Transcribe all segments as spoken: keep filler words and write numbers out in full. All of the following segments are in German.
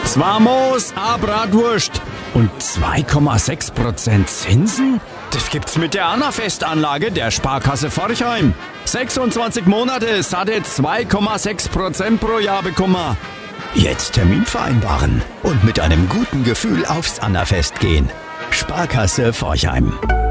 Zwei Moos, a Bratwurst und zwei Komma sechs Prozent Zinsen? Das gibt's mit der Annafest-Anlage der Sparkasse Forchheim. sechsundzwanzig Monate, satte zwei Komma sechs Prozent pro Jahr bekommen. Jetzt Termin vereinbaren und mit einem guten Gefühl aufs Annafest gehen. Sparkasse Forchheim.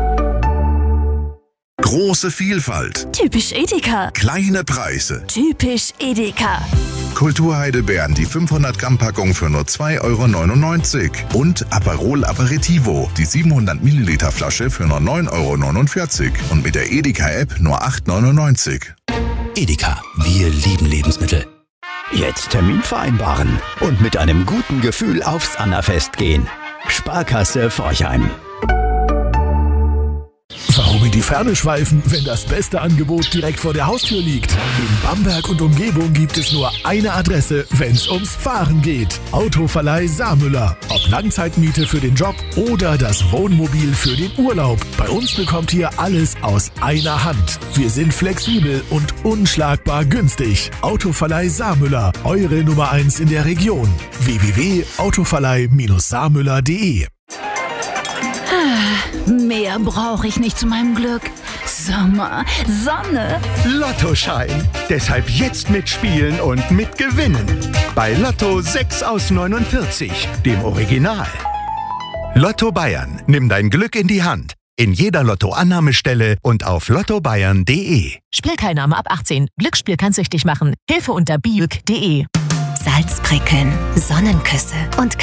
Große Vielfalt. Typisch Edeka. Kleine Preise. Typisch Edeka. Kulturheidelbeeren, die fünfhundert Gramm Packung für nur zwei Euro neunundneunzig. Und Aperol Aperitivo, die siebenhundert Milliliter Flasche für nur neun Euro neunundvierzig. Und mit der Edeka-App nur acht Euro neunundneunzig. Edeka, wir lieben Lebensmittel. Jetzt Termin vereinbaren und mit einem guten Gefühl aufs Annafest gehen. Sparkasse Forchheim. Warum in die Ferne schweifen, wenn das beste Angebot direkt vor der Haustür liegt? In Bamberg und Umgebung gibt es nur eine Adresse, wenn's ums Fahren geht. Autoverleih Saarmüller. Ob Langzeitmiete für den Job oder das Wohnmobil für den Urlaub. Bei uns bekommt ihr alles aus einer Hand. Wir sind flexibel und unschlagbar günstig. Autoverleih Saarmüller. Eure Nummer eins in der Region. w w w punkt autoverleih saarmüller punkt de. Mehr brauche ich nicht zu meinem Glück. Sommer, Sonne. Lottoschein. Deshalb jetzt mitspielen und mitgewinnen. Bei Lotto sechs aus neunundvierzig, dem Original. Lotto Bayern. Nimm dein Glück in die Hand. In jeder Lottoannahmestelle und auf lotto bayern punkt de. Spielteilnahme ab achtzehn. Glücksspiel kann süchtig machen. Hilfe unter biüg punkt de. Salzprickeln, Sonnenküsse und